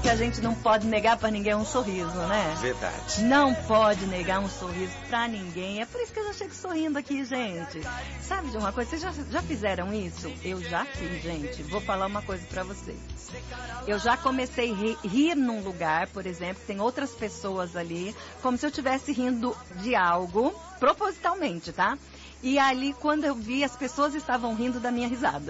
que a gente não pode negar pra ninguém é um sorriso, né? Verdade. Não pode negar um sorriso pra ninguém. É por isso que eu já chego sorrindo aqui, gente. Sabe de uma coisa? Vocês já fizeram isso? Eu já fiz, gente. Vou falar uma coisa pra vocês. Eu já comecei a rir num lugar, por exemplo, tem outras pessoas ali, como se eu estivesse rindo de algo, propositalmente, tá? E ali, quando eu vi, as pessoas estavam rindo da minha risada.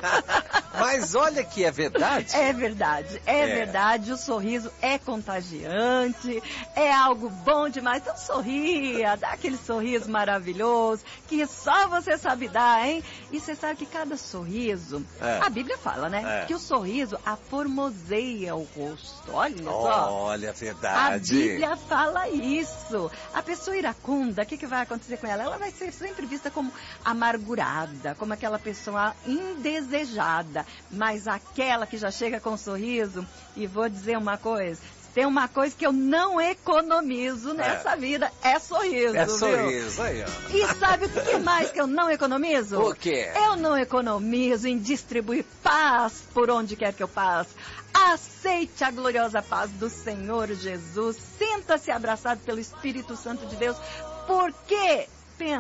Mas olha que é verdade. É verdade, verdade. O sorriso é contagiante, é algo bom demais. Então sorria, dá aquele sorriso maravilhoso, que só você sabe dar, hein? E você sabe que cada sorriso, a Bíblia fala, né? Que o sorriso aformoseia o rosto. Olha só. Olha, verdade. A Bíblia fala isso. A pessoa iracunda, o que vai acontecer com ela? Ela vai ser sempre vista como amargurada, como aquela pessoa indesejada. Mas aquela que já chega com um sorriso, e vou dizer uma coisa, tem uma coisa que eu não economizo nessa vida, é sorriso, É viu? sorriso, aí, ó. E sabe o que mais que eu não economizo? O quê? Eu não economizo em distribuir paz por onde quer que eu passe. Aceite a gloriosa paz do Senhor Jesus. Sinta-se abraçado pelo Espírito Santo de Deus. Porque,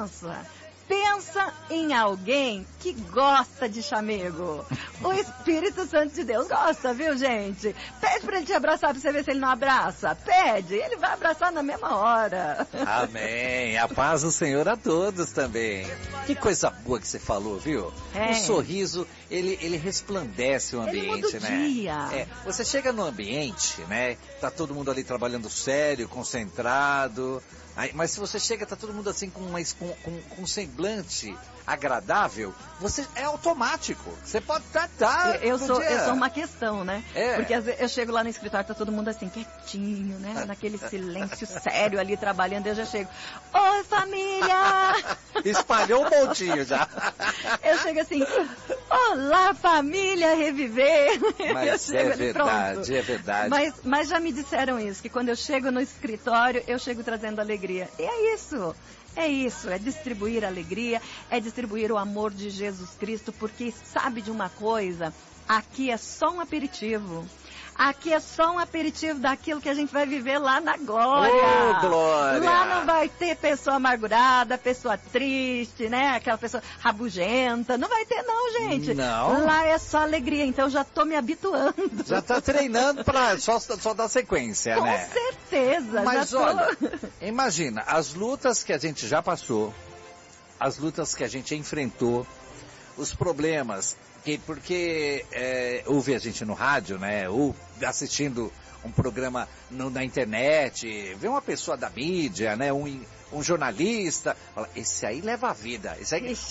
pensa em alguém que gosta de chamego. O Espírito Santo de Deus gosta, viu, gente? Pede pra ele te abraçar pra você ver se ele não abraça. Pede, ele vai abraçar na mesma hora. Amém. A paz do Senhor a todos também. Que coisa boa que você falou, viu? O sorriso, ele resplandece o ambiente, ele muda o né? dia. Você chega no ambiente, né? Tá todo mundo ali trabalhando sério, concentrado. Aí, mas se você chega, tá todo mundo assim com um semblante agradável, você é automático. Você pode tratar. Eu sou uma questão, né? Porque às vezes eu chego lá no escritório, tá todo mundo assim, quietinho, né? Naquele silêncio sério ali trabalhando, eu já chego. Oi, família! Espalhou um montinho já. Eu chego assim, olá, família, reviver. Mas é verdade, é verdade. Mas já me disseram isso, que quando eu chego no escritório, eu chego trazendo alegria. E é isso. É distribuir alegria, é distribuir o amor de Jesus Cristo, porque sabe de uma coisa? Aqui é só um aperitivo. Aqui é só um aperitivo daquilo que a gente vai viver lá na glória. Oh, glória! Lá não vai ter pessoa amargurada, pessoa triste, né? Aquela pessoa rabugenta. Não vai ter não, gente. Não. Lá é só alegria, então eu já tô me habituando. Já tá treinando pra só dar sequência, né? Com certeza. Mas olha, imagina, as lutas que a gente já passou, as lutas que a gente enfrentou, os problemas, porque ouve a gente no rádio, né, ou assistindo um programa na internet, vê uma pessoa da mídia, né, um jornalista, fala, esse aí leva a vida. Esse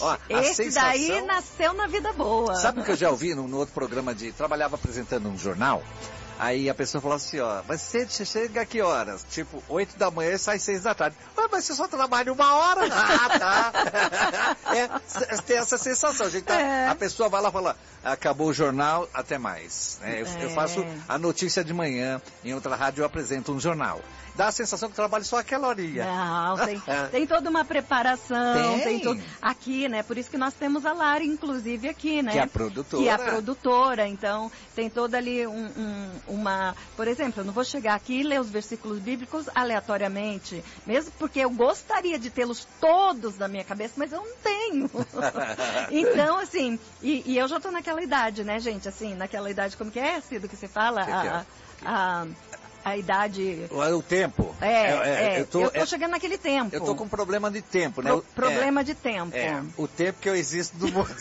daí nasceu na vida boa. Sabe o que eu já ouvi no outro programa trabalhava apresentando um jornal? Aí a pessoa falou assim, mas você chega a que horas? Tipo, 8 da manhã e sai 6 da tarde. Mas você só trabalha 1 hora? Ah, tá. Tem essa sensação. A pessoa vai lá e fala, acabou o jornal, até mais. Eu faço a notícia de manhã, em outra rádio eu apresento um jornal. Dá a sensação que trabalho só aquela horinha. Não, tem toda uma preparação. Tem tudo. Aqui, né? Por isso que nós temos a Lara, inclusive, aqui, né? Que é a produtora. Que é a produtora. Então, tem toda ali Por exemplo, eu não vou chegar aqui e ler os versículos bíblicos aleatoriamente. Mesmo porque eu gostaria de tê-los todos na minha cabeça, mas eu não tenho. Então, assim, e eu já tô naquela idade, né, gente? Assim, naquela idade, como que é, Cido, que você fala? A idade... O tempo. Eu tô chegando naquele tempo. Eu tô com problema de tempo, né? Problema de tempo. O tempo que eu existo no mundo.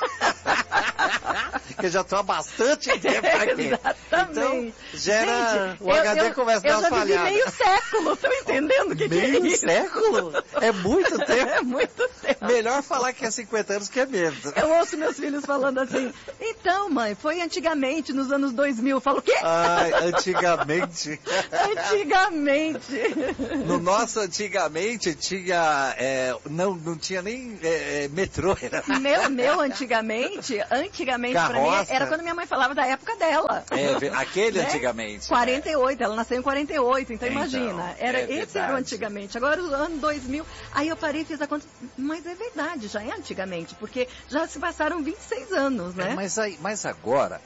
Que eu já estou há bastante tempo aqui. Exatamente. Então, gera... Gente, o HD começa a dar uma falhada. Eu já vivi meio século, estão entendendo o que é isso? Meio século? É muito tempo. É muito tempo. Melhor falar que é 50 anos que é menos. Eu ouço meus filhos falando assim, então, mãe, foi antigamente, nos anos 2000. Eu falo, o quê? Ai, antigamente. Antigamente. No nosso antigamente tinha... não tinha nem metrô. Meu antigamente pra mim, era quando minha mãe falava da época dela. Aquele antigamente. 48, ela nasceu em 48, então imagina. Esse era o antigamente. Agora, o ano 2000, aí eu parei e fiz a conta, mas é verdade, já é antigamente, porque já se passaram 26 anos, né? Mas agora,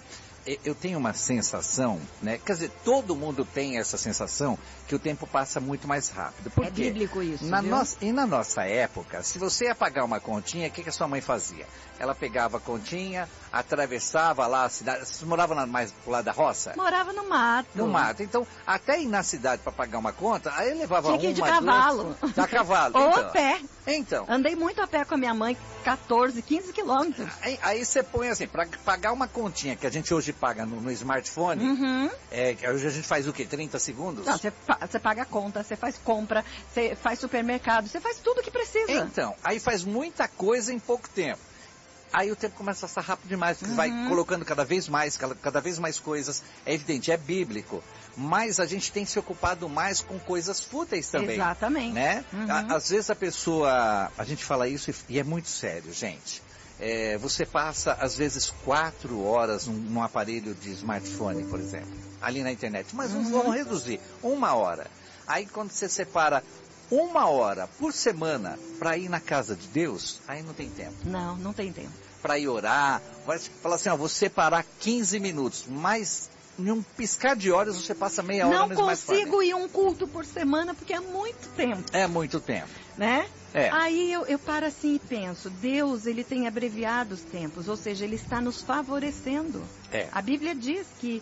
eu tenho uma sensação, né? Quer dizer, todo mundo tem essa sensação que o tempo passa muito mais rápido. Por quê? É bíblico isso, na viu? E na nossa época, se você ia pagar uma continha, o que a sua mãe fazia? Ela pegava a continha, atravessava lá a cidade. Vocês moravam mais pro lado da roça? Morava no mato. No mato. Então, até ir na cidade para pagar uma conta, aí levava Tinha que ir de cavalo. A cavalo. Ou Então, a pé. Então. Andei muito a pé com a minha mãe, 14, 15 quilômetros. Aí você põe assim, para pagar uma continha que a gente hoje paga no smartphone, hoje a gente faz o quê? 30 segundos? Não, você paga a conta, você faz compra, você faz supermercado, você faz tudo o que precisa. Então, aí faz muita coisa em pouco tempo. Aí o tempo começa a passar rápido demais, porque vai colocando cada vez mais coisas. É evidente, é bíblico. Mas a gente tem se ocupado mais com coisas fúteis também. Exatamente. Né? Às vezes a gente fala isso e é muito sério, gente. Você passa, às vezes, 4 horas num aparelho de smartphone, por exemplo, ali na internet. Mas vamos reduzir, 1 hora. Aí quando você separa 1 hora por semana para ir na casa de Deus, aí não tem tempo. Não tem tempo. Para ir orar, vai falar assim, vou separar 15 minutos, mas em um piscar de olhos você passa meia hora no smartphone. Não consigo ir um culto por semana porque é muito tempo. É muito tempo. Né? É. Aí eu paro assim e penso, Deus, ele tem abreviado os tempos, ou seja, ele está nos favorecendo. A Bíblia diz que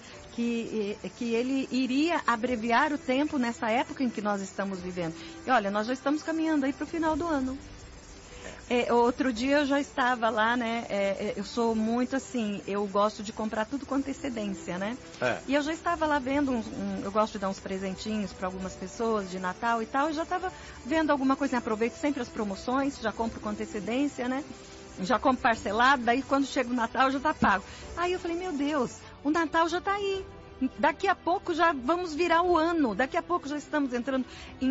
ele iria abreviar o tempo nessa época em que nós estamos vivendo. E olha, nós já estamos caminhando aí para o final do ano. Outro dia eu já estava lá, né? Eu sou muito assim, eu gosto de comprar tudo com antecedência, né? E eu já estava lá vendo, eu gosto de dar uns presentinhos para algumas pessoas de Natal e tal, e já estava vendo alguma coisa, aproveito sempre as promoções, já compro com antecedência, né? Já compro parcelado, daí quando chega o Natal já está pago. Aí eu falei, meu Deus, o Natal já está aí. Daqui a pouco já vamos virar o ano, daqui a pouco já estamos entrando em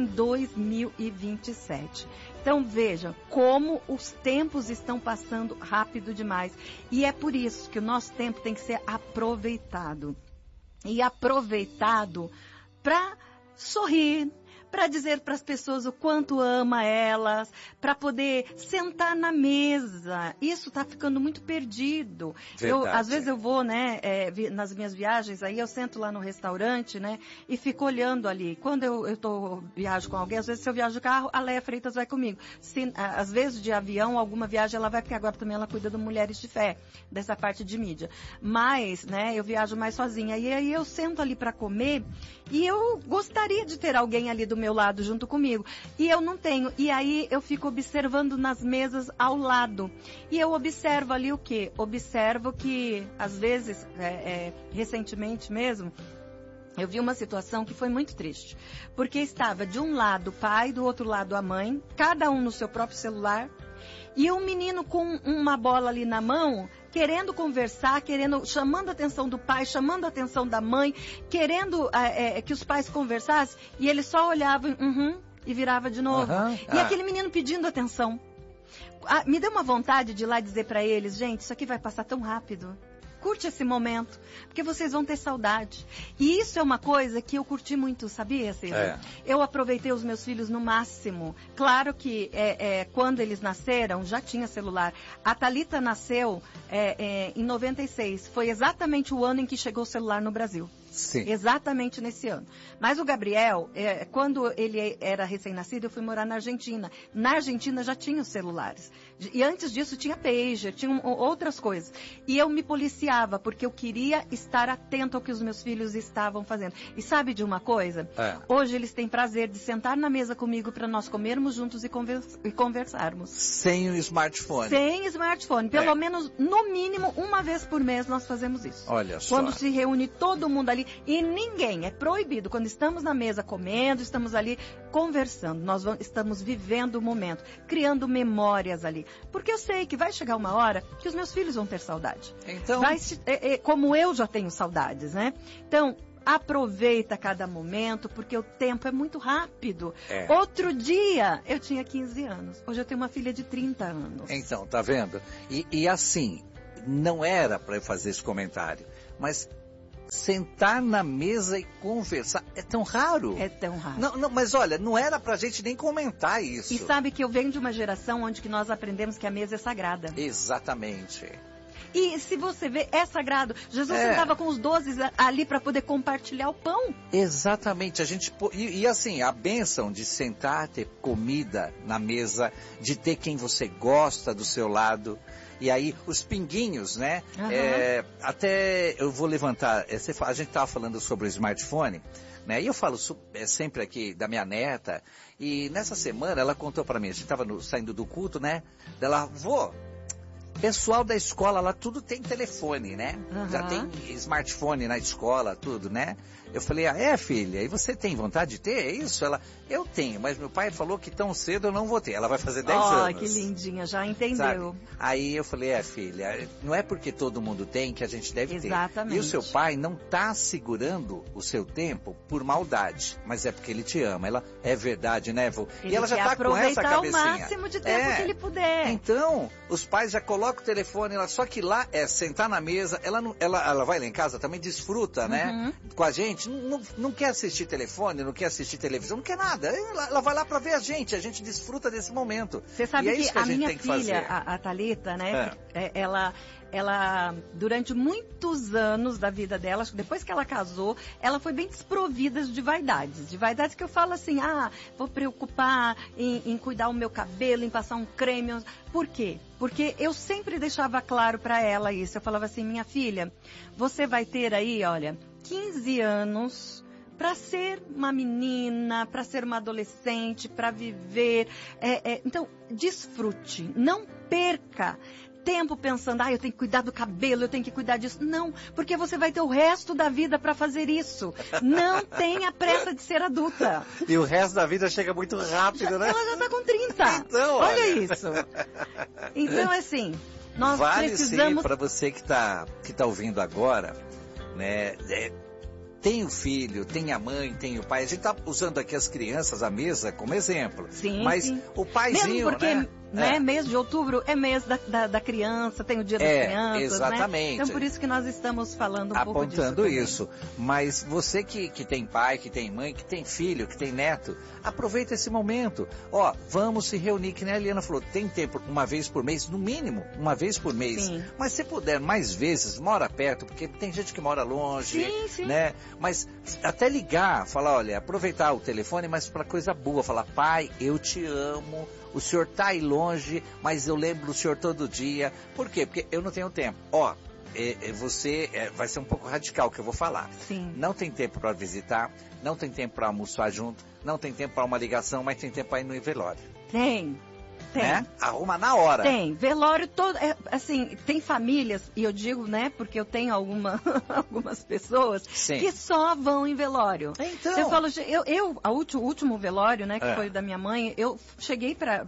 2027. Então vejam como os tempos estão passando rápido demais. E é por isso que o nosso tempo tem que ser aproveitado. E aproveitado para sorrir, para dizer para as pessoas o quanto ama elas, para poder sentar na mesa. Isso está ficando muito perdido. Às vezes eu vou, né, nas minhas viagens, aí eu sento lá no restaurante, né, e fico olhando ali. Quando eu viajo com alguém, às vezes se eu viajo de carro, a Léa Freitas vai comigo. Às vezes de avião, alguma viagem ela vai, porque agora também ela cuida do Mulheres de Fé, dessa parte de mídia. Mas, né, eu viajo mais sozinha. E aí eu sento ali para comer e eu gostaria de ter alguém ali do meu lado junto comigo. E eu não tenho. E aí eu fico observando nas mesas ao lado. E eu observo ali o quê? Observo que, às vezes, recentemente mesmo, eu vi uma situação que foi muito triste. Porque estava de um lado o pai, do outro lado a mãe, cada um no seu próprio celular. E um menino com uma bola ali na mão, querendo conversar, chamando a atenção do pai, chamando a atenção da mãe, querendo que os pais conversassem, e ele só olhava e virava de novo. E aquele menino pedindo atenção. Me deu uma vontade de ir lá dizer para eles, gente, isso aqui vai passar tão rápido. Curte esse momento, porque vocês vão ter saudade. E isso é uma coisa que eu curti muito, sabia, César? Eu aproveitei os meus filhos no máximo. Claro que quando eles nasceram, já tinha celular. A Thalita nasceu em 96. Foi exatamente o ano em que chegou o celular no Brasil. Sim. Exatamente nesse ano. Mas o Gabriel, quando ele era recém-nascido, eu fui morar na Argentina. Na Argentina já tinha os celulares. E antes disso tinha pager, tinha outras coisas. E eu me policiava, porque eu queria estar atento ao que os meus filhos estavam fazendo. E sabe de uma coisa? Hoje eles têm prazer de sentar na mesa comigo para nós comermos juntos e conversarmos. Sem o smartphone. Sem smartphone. Pelo menos, no mínimo, uma vez por mês nós fazemos isso. Olha só. Quando se reúne todo mundo ali. E ninguém, é proibido, quando estamos na mesa comendo, estamos ali conversando, nós estamos vivendo o momento, criando memórias ali. Porque eu sei que vai chegar uma hora que os meus filhos vão ter saudade. Então... como eu já tenho saudades, né? Então, aproveita cada momento, porque o tempo é muito rápido. Outro dia, eu tinha 15 anos. Hoje eu tenho uma filha de 30 anos. Então, tá vendo? E assim, não era para eu fazer esse comentário, mas... sentar na mesa e conversar é tão raro. É tão raro. Não, mas olha, não era pra gente nem comentar isso. E sabe que eu venho de uma geração onde que nós aprendemos que a mesa é sagrada. Exatamente. E se você vê, é sagrado. Jesus sentava com os 12 ali para poder compartilhar o pão. Exatamente. E assim, a bênção de sentar, ter comida na mesa, de ter quem você gosta do seu lado. E aí, os pinguinhos, né? Até eu vou levantar, a gente estava falando sobre o smartphone, né? E eu falo sempre aqui da minha neta, e nessa semana ela contou para mim, a gente estava saindo do culto, né? Ela, vô, pessoal da escola lá, tudo tem telefone, né? Já tem smartphone na escola, tudo, né? Eu falei, filha, e você tem vontade de ter? É isso? Ela, eu tenho, mas meu pai falou que tão cedo eu não vou ter. Ela vai fazer 10 anos. Que lindinha, já entendeu. Sabe? Aí eu falei, filha, não é porque todo mundo tem que a gente deve ter. Exatamente. E o seu pai não está segurando o seu tempo por maldade, mas é porque ele te ama. Ela, é verdade, né, vô? Ele e ela já está com essa cabecinha. Aproveitar o máximo de tempo que ele puder. Então, os pais já colocam o telefone, só que lá é sentar na mesa, ela vai lá em casa também, desfruta, né? Com a gente, não quer assistir telefone, não quer assistir televisão, não quer nada. Ela vai lá para ver a gente desfruta desse momento. Você sabe que a minha filha, fazer. a Thalita, né? Ela, durante muitos anos da vida dela, depois que ela casou, ela foi bem desprovida de vaidades. De vaidades que eu falo assim, vou preocupar em cuidar o meu cabelo, em passar um creme. Por quê? Porque eu sempre deixava claro para ela isso. Eu falava assim, minha filha, você vai ter aí, olha, 15 anos para ser uma menina, para ser uma adolescente, para viver. Então, desfrute, não perca tempo pensando, eu tenho que cuidar do cabelo, eu tenho que cuidar disso. Não, porque você vai ter o resto da vida para fazer isso. Não tenha pressa de ser adulta. E o resto da vida chega muito rápido, né? Ela já está com 30. Então, olha isso. Então, assim, nós precisamos... Sim, para você que tá ouvindo agora, né? Tem o filho, tem a mãe, tem o pai. A gente está usando aqui as crianças, a mesa, como exemplo. Sim, mas o paizinho, mesmo porque, mês de outubro é mês da criança, tem o dia das crianças, exatamente. Né? Então, por isso que nós estamos falando um pouco disso. Apontando isso. Mas você que tem pai, que tem mãe, que tem filho, que tem neto, aproveita esse momento. Vamos se reunir, que nem a Eliana falou, tem tempo uma vez por mês, no mínimo, uma vez por mês. Sim. Mas se puder mais vezes, mora perto, porque tem gente que mora longe, sim. né? Mas até ligar, falar, olha, aproveitar o telefone, mas para coisa boa, falar, pai, eu te amo, o senhor tá aí longe, mas eu lembro do senhor todo dia. Por quê? Porque eu não tenho tempo. Vai ser um pouco radical o que eu vou falar. Sim. Não tem tempo para visitar, não tem tempo para almoçar junto, não tem tempo para uma ligação, mas tem tempo para ir no velório. Tem. Né? Arruma na hora. Tem, velório todo, assim, tem famílias, e eu digo, né, porque eu tenho algumas pessoas que só vão em velório. Então. Eu falo, o último velório, né, que foi da minha mãe, eu cheguei para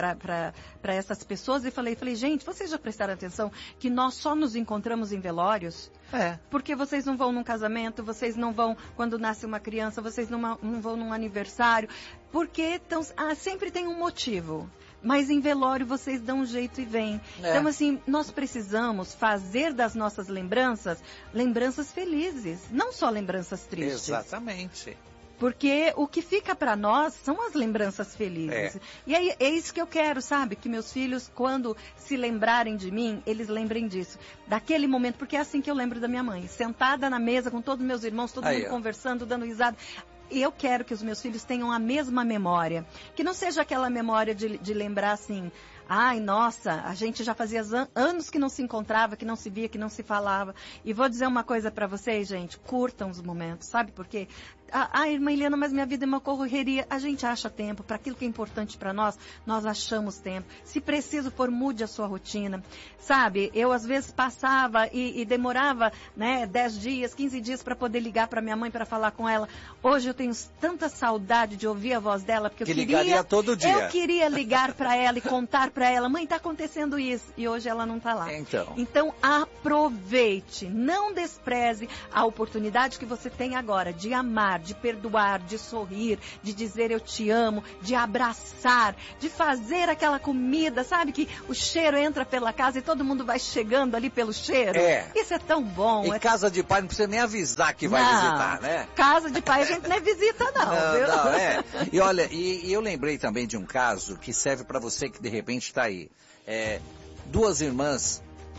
essas pessoas e falei, gente, vocês já prestaram atenção que nós só nos encontramos em velórios? Porque vocês não vão num casamento, vocês não vão quando nasce uma criança, vocês não vão num aniversário, porque sempre tem um motivo. Mas em velório vocês dão um jeito e vêm. Então, assim, nós precisamos fazer das nossas lembranças felizes, não só lembranças tristes. Exatamente. Porque o que fica para nós são as lembranças felizes. E aí, é isso que eu quero, sabe? Que meus filhos, quando se lembrarem de mim, eles lembrem disso. Daquele momento, porque é assim que eu lembro da minha mãe. Sentada na mesa com todos os meus irmãos, todo mundo conversando, dando risada. E eu quero que os meus filhos tenham a mesma memória. Que não seja aquela memória de lembrar assim, nossa, a gente já fazia anos que não se encontrava, que não se via, que não se falava. E vou dizer uma coisa para vocês, gente, curtam os momentos, sabe por quê? Irmã Eliana, mas minha vida é uma correria. A gente acha tempo. Para aquilo que é importante para nós, nós achamos tempo. Se preciso for, mude a sua rotina. Sabe, eu às vezes passava e demorava, 10 dias, 15 dias para poder ligar para minha mãe, para falar com ela. Hoje eu tenho tanta saudade de ouvir a voz dela, porque ligaria todo dia. Eu queria ligar para ela e contar para ela, mãe, está acontecendo isso. E hoje ela não está lá. Então, aproveite. Não despreze a oportunidade que você tem agora de amar, de perdoar, de sorrir, de dizer eu te amo, de abraçar, de fazer aquela comida, sabe? Que o cheiro entra pela casa e todo mundo vai chegando ali pelo cheiro. Isso é tão bom. E casa de pai não precisa nem avisar que vai visitar, né? Casa de pai a gente não é visita não, viu? E olha, e eu lembrei também de um caso que serve para você que de repente está aí. 2 irmãs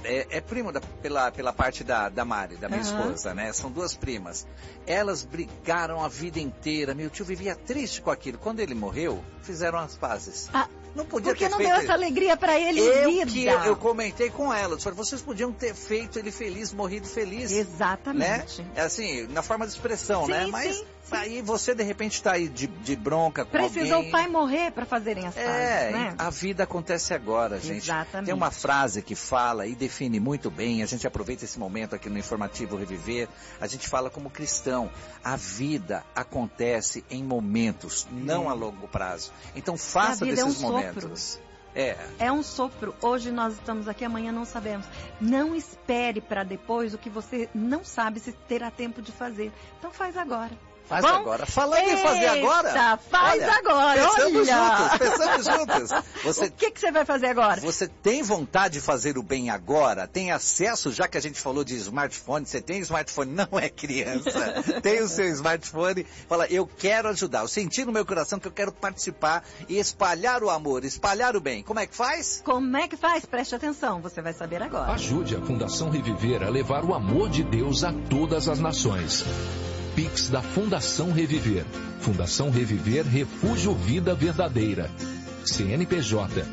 é primo pela parte da Mari, da minha esposa, né? São duas primas. Elas brigaram a vida inteira. Meu tio vivia triste com aquilo. Quando ele morreu, fizeram as pazes. Não podia porque ter não feito... deu essa alegria para ele em vida. Eu comentei com ela, vocês podiam ter feito ele feliz, morrido feliz. Exatamente. Né? É assim, na forma de expressão, sim, né? Mas sim. aí você de repente está aí de bronca com Precisou alguém. o pai morrer para fazerem as pazes, né? A vida acontece agora, gente. Exatamente. Tem uma frase que fala e define muito bem, a gente aproveita esse momento aqui no Informativo Reviver, a gente fala como cristão, a vida acontece em momentos, não a longo prazo. Então faça desses momentos. É um sopro. Hoje nós estamos aqui, amanhã não sabemos. Não espere para depois o que você não sabe se terá tempo de fazer. Então faz agora. Faz agora. Falando em fazer agora. Faz agora. Pensamos juntos. O que você vai fazer agora? Você tem vontade de fazer o bem agora? Tem acesso, já que a gente falou de smartphone, você tem smartphone, não é criança. Tem o seu smartphone. Fala, eu quero ajudar. Eu senti no meu coração que eu quero participar e espalhar o amor, espalhar o bem. Como é que faz? Como é que faz? Preste atenção, você vai saber agora. Ajude a Fundação Reviver a levar o amor de Deus a todas as nações. Pix da Fundação Reviver. Fundação Reviver Refúgio Vida Verdadeira. CNPJ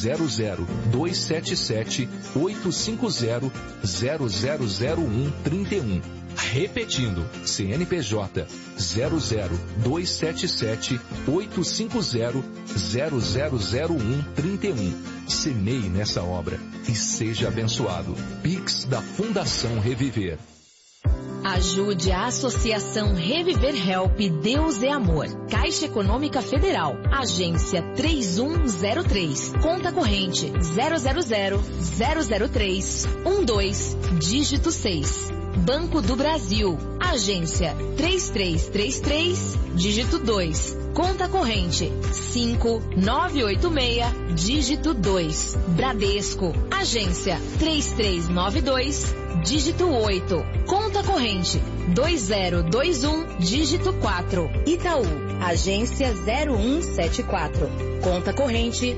00277 850 0001 31. Repetindo, CNPJ 00277 850 0001 31. Semeie nessa obra e seja abençoado. Pix da Fundação Reviver. Ajude a Associação Reviver Help Deus é Amor. Caixa Econômica Federal. Agência 3103. Conta corrente 000-003-12, dígito 6. Banco do Brasil. Agência 3333, dígito 2. Conta corrente 5986, dígito 2. Bradesco. Agência 3392, dígito 8. Conta corrente 2021, dígito 4. Itaú. Agência 0174. Conta corrente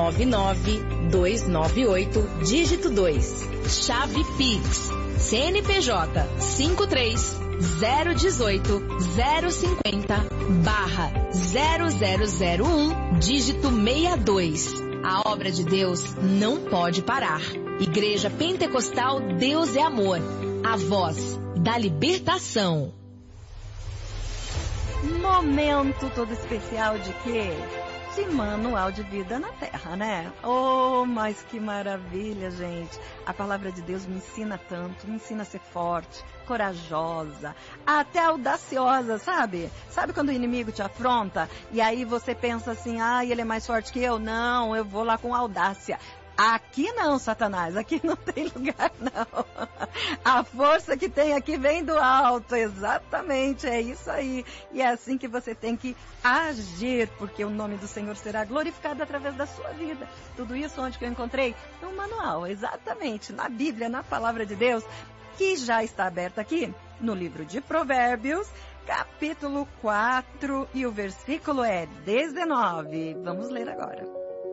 99298, dígito 2. Chave Pix. CNPJ 53 018 050 /0001, dígito 62. A obra de Deus não pode parar. Igreja Pentecostal Deus é Amor. A voz da libertação. Momento todo especial de quê? De manual de vida na terra, né? Oh, mas que maravilha, gente. A palavra de Deus me ensina tanto, me ensina a ser forte, corajosa, até audaciosa, sabe? Sabe quando o inimigo te afronta e aí você pensa assim, ele é mais forte que eu? Não, eu vou lá com audácia. Aqui não, Satanás, aqui não tem lugar não. A força que tem aqui vem do alto, exatamente, é isso aí. E é assim que você tem que agir, porque o nome do Senhor será glorificado através da sua vida. Tudo isso onde que eu encontrei? No manual, exatamente, na Bíblia, na Palavra de Deus, que já está aberta aqui no livro de Provérbios, capítulo 4, e o versículo é 19. Vamos ler agora.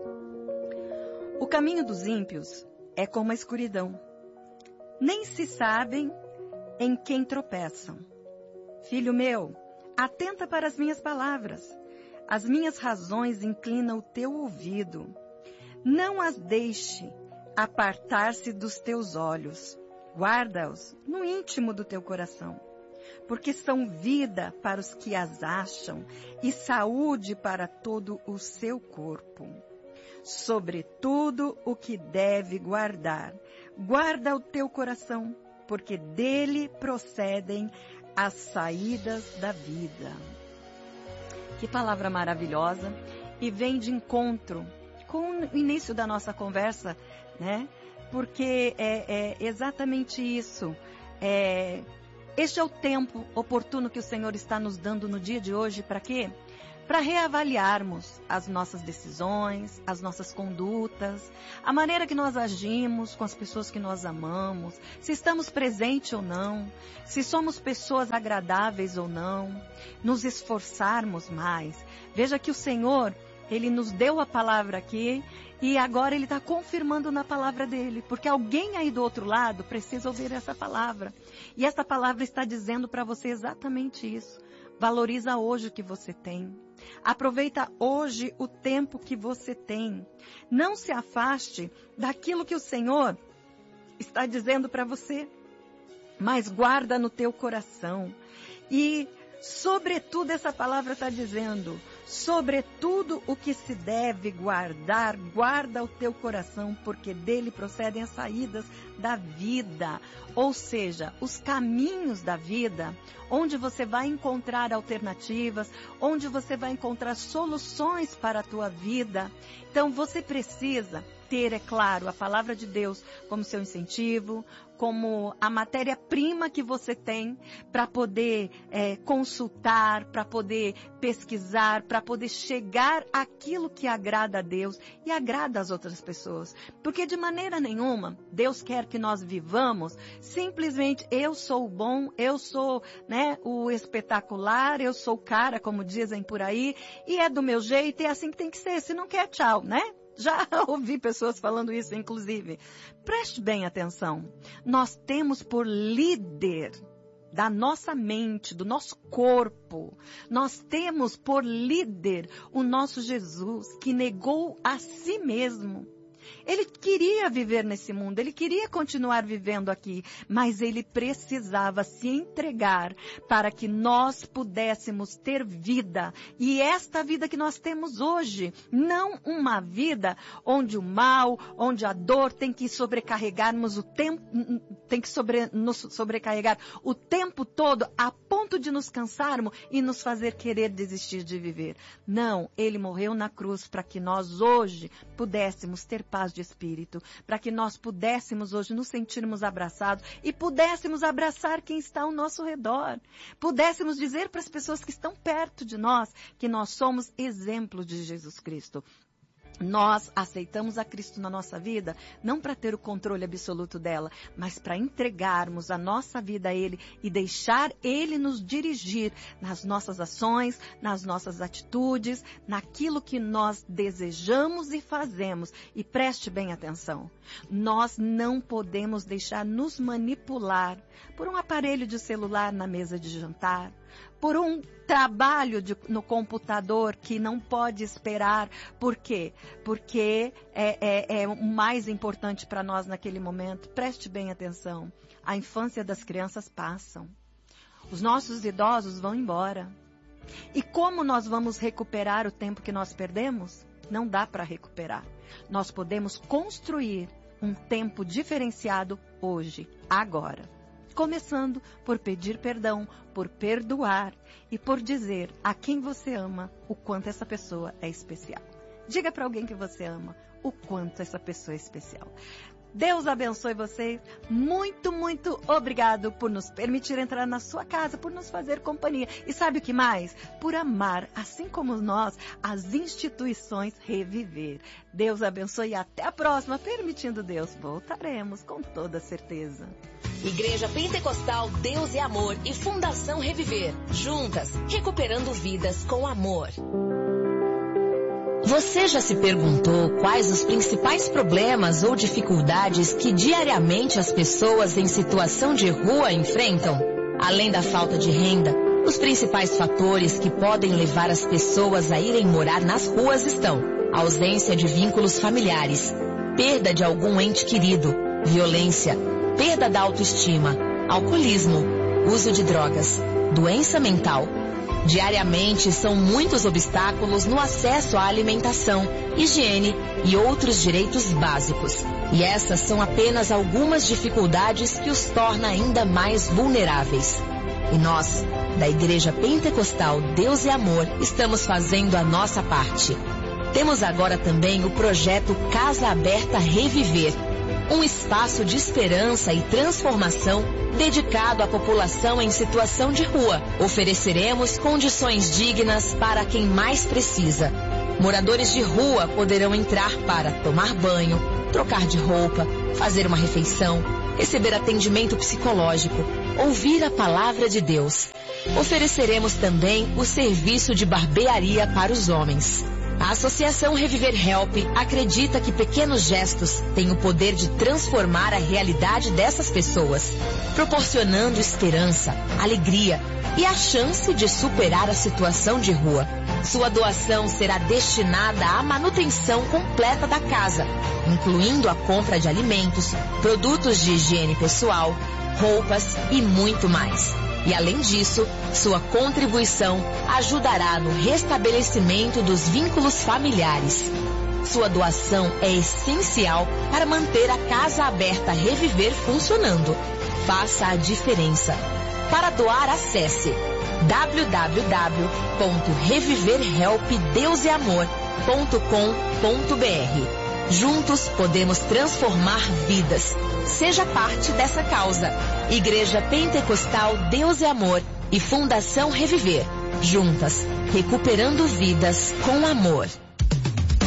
O caminho dos ímpios é como a escuridão. Nem se sabem em quem tropeçam. Filho meu, atenta para as minhas palavras. As minhas razões inclinam o teu ouvido. Não as deixe apartar-se dos teus olhos. Guarda-os no íntimo do teu coração. Porque são vida para os que as acham e saúde para todo o seu corpo. Sobretudo o que deve guardar. Guarda o teu coração, porque dele procedem as saídas da vida. Que palavra maravilhosa. E vem de encontro com o início da nossa conversa, né? Porque é exatamente isso. Este é o tempo oportuno que o Senhor está nos dando no dia de hoje. Para quê? Para reavaliarmos as nossas decisões, as nossas condutas, a maneira que nós agimos com as pessoas que nós amamos, se estamos presentes ou não, se somos pessoas agradáveis ou não, nos esforçarmos mais. Veja que o Senhor, Ele nos deu a palavra aqui e agora Ele está confirmando na palavra dele. Porque alguém aí do outro lado precisa ouvir essa palavra. E essa palavra está dizendo para você exatamente isso. Valoriza hoje o que você tem. Aproveita hoje o tempo que você tem. Não se afaste daquilo que o Senhor está dizendo para você. Mas guarda no teu coração. E, sobretudo, essa palavra está dizendo, sobretudo o que se deve guardar, guarda o teu coração, porque dele procedem as saídas da vida. Ou seja, os caminhos da vida, onde você vai encontrar alternativas, onde você vai encontrar soluções para a tua vida. Então, você precisa ter, é claro, a palavra de Deus como seu incentivo, como a matéria-prima que você tem para poder consultar, para poder pesquisar, para poder chegar àquilo que agrada a Deus e agrada às outras pessoas. Porque de maneira nenhuma, Deus quer que nós vivamos simplesmente eu sou o bom, eu sou, o espetacular, eu sou o cara, como dizem por aí, e é do meu jeito, e é assim que tem que ser. Se não quer, tchau, Já ouvi pessoas falando isso, inclusive. Preste bem atenção. Nós temos por líder da nossa mente, do nosso corpo, nós temos por líder o nosso Jesus, que negou a si mesmo. Ele queria viver nesse mundo, ele queria continuar vivendo aqui, mas ele precisava se entregar para que nós pudéssemos ter vida. E esta vida que nós temos hoje, não uma vida onde o mal, onde a dor tem que sobrecarregarmos o tempo, nos sobrecarregar o tempo todo a ponto de nos cansarmos e nos fazer querer desistir de viver. Não, ele morreu na cruz para que nós hoje pudéssemos ter paz de espírito, para que nós pudéssemos hoje nos sentirmos abraçados e pudéssemos abraçar quem está ao nosso redor. Pudéssemos dizer para as pessoas que estão perto de nós que nós somos exemplo de Jesus Cristo. Nós aceitamos a Cristo na nossa vida, não para ter o controle absoluto dela, mas para entregarmos a nossa vida a Ele e deixar Ele nos dirigir nas nossas ações, nas nossas atitudes, naquilo que nós desejamos e fazemos. E preste bem atenção, nós não podemos deixar nos manipular por um aparelho de celular na mesa de jantar, por um trabalho no computador que não pode esperar. Por quê? Porque é o mais importante para nós naquele momento. Preste bem atenção. A infância das crianças passam. Os nossos idosos vão embora. E como nós vamos recuperar o tempo que nós perdemos? Não dá para recuperar. Nós podemos construir um tempo diferenciado hoje, agora. Começando por pedir perdão, por perdoar e por dizer a quem você ama o quanto essa pessoa é especial. Diga para alguém que você ama o quanto essa pessoa é especial. Deus abençoe vocês. Muito, muito obrigado por nos permitir entrar na sua casa, por nos fazer companhia. E sabe o que mais? Por amar, assim como nós, as instituições Reviver. Deus abençoe e até a próxima. Permitindo Deus, voltaremos com toda certeza. Igreja Pentecostal Deus é Amor e Fundação Reviver. Juntas, recuperando vidas com amor. Você já se perguntou quais os principais problemas ou dificuldades que diariamente as pessoas em situação de rua enfrentam? Além da falta de renda, os principais fatores que podem levar as pessoas a irem morar nas ruas estão: ausência de vínculos familiares, perda de algum ente querido, violência, perda da autoestima, alcoolismo, uso de drogas, doença mental. Diariamente são muitos obstáculos no acesso à alimentação, higiene e outros direitos básicos. E essas são apenas algumas dificuldades que os torna ainda mais vulneráveis. E nós, da Igreja Pentecostal Deus é Amor, estamos fazendo a nossa parte. Temos agora também o projeto Casa Aberta Reviver, um espaço de esperança e transformação dedicado à população em situação de rua. Ofereceremos condições dignas para quem mais precisa. Moradores de rua poderão entrar para tomar banho, trocar de roupa, fazer uma refeição, receber atendimento psicológico, ouvir a palavra de Deus. Ofereceremos também o serviço de barbearia para os homens. A Associação Reviver Help acredita que pequenos gestos têm o poder de transformar a realidade dessas pessoas, proporcionando esperança, alegria e a chance de superar a situação de rua. Sua doação será destinada à manutenção completa da casa, incluindo a compra de alimentos, produtos de higiene pessoal, roupas e muito mais. E além disso, sua contribuição ajudará no restabelecimento dos vínculos familiares. Sua doação é essencial para manter a Casa Aberta Reviver funcionando. Faça a diferença. Para doar, acesse www.reviverhelpdeuseamor.com.br. Juntos podemos transformar vidas. Seja parte dessa causa. Igreja Pentecostal Deus e Amor e Fundação Reviver. Juntas, recuperando vidas com amor.